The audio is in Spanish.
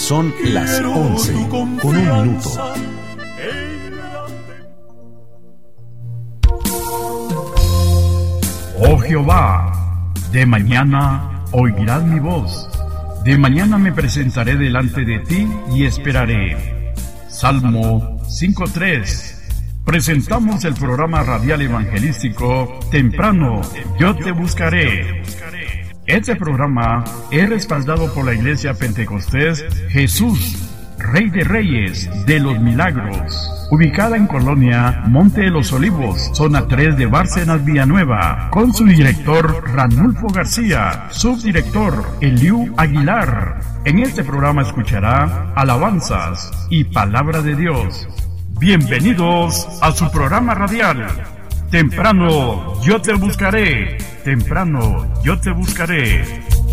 Son las 11 con un minuto. Oh Jehová, de mañana oirás mi voz. De mañana me presentaré delante de ti y esperaré. Salmo 5:3. Presentamos el programa radial evangelístico Temprano, yo te buscaré. Este programa es respaldado por la Iglesia Pentecostés Jesús, Rey de Reyes de los Milagros, ubicada en Colonia Monte de los Olivos, zona 3 de Bárcenas, Villanueva, con su director Ranulfo García, subdirector Eliú Aguilar. En este programa escuchará alabanzas y palabra de Dios. Bienvenidos a su programa radial. Temprano yo te buscaré. Temprano yo te buscaré.